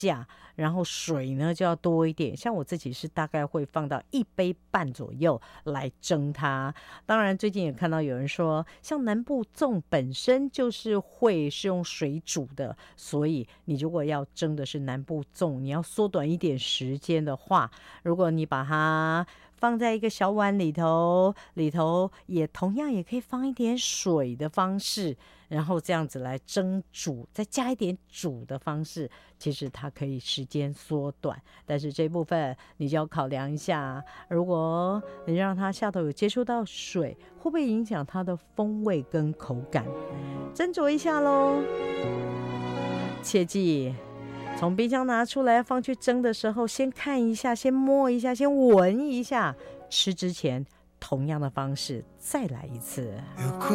下，然后水呢就要多一点，像我自己是大概会放到1杯半左右来蒸它。当然最近也看到有人说，像南部粽本身就是用水煮的，所以你如果要蒸的是南部粽，你要缩短一点时间的话，如果你把它放在一个小碗里头也同样也可以放一点水的方式，然后这样子来蒸煮，再加一点煮的方式，其实它可以时间缩短。但是这部分你就要考量一下，如果你让它下头有接触到水，会不会影响它的风味跟口感？斟酌一下咯。切记从冰箱拿出来放去蒸的时候，先看一下，先摸一下，先闻一下，吃之前同样的方式再来一次。